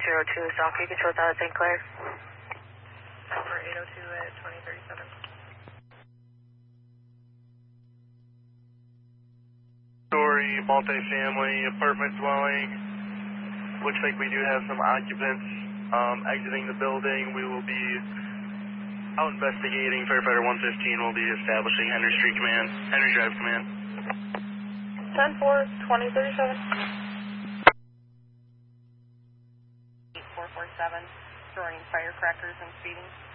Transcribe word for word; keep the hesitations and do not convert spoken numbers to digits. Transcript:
zero two, Zaki, control that, Saint Clair. Number eight oh two at twenty thirty-seven. Story, multifamily, apartment dwelling. Looks like we do have some occupants um, exiting the building. We will be out investigating. Firefighter one fifteen will be establishing Henry Street Command, Henry Drive Command. ten four, twenty thirty-seven. eight four four seven, storing firecrackers and speeding.